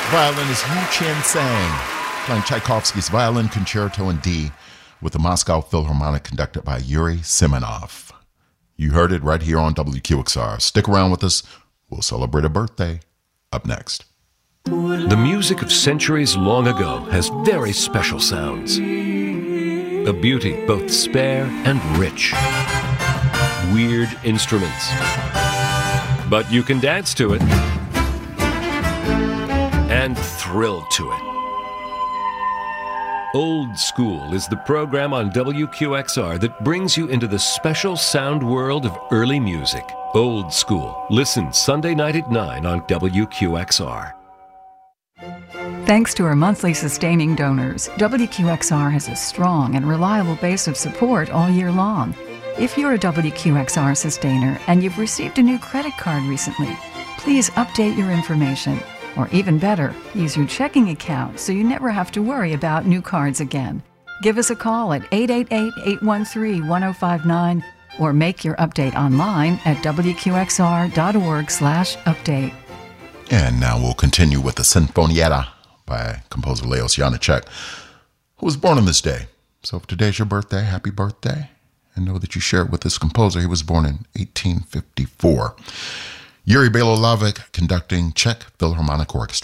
Violinist Yu Chen Sang, playing Tchaikovsky's Violin Concerto in D with the Moscow Philharmonic conducted by Yuri Simonov. You heard it right here on WQXR. Stick around with us. We'll celebrate a birthday up next. The music of centuries long ago has very special sounds. A beauty both spare and rich. Weird instruments. But you can dance to it and thrill to it. Old School is the program on WQXR that brings you into the special sound world of early music. Old School. Listen Sunday night at 9 on WQXR. Thanks to our monthly sustaining donors, WQXR has a strong and reliable base of support all year long. If you're a WQXR sustainer and you've received a new credit card recently, please update your information. Or even better, use your checking account so you never have to worry about new cards again. Give us a call at 888-813-1059 or make your update online at wqxr.org/update. And now we'll continue with the Sinfonietta by composer Leos Janáček, who was born on this day. So if today's your birthday, happy birthday. And know that you share it with this composer. He was born in 1854. Yuri Belolavich conducting Czech Philharmonic Orchestra.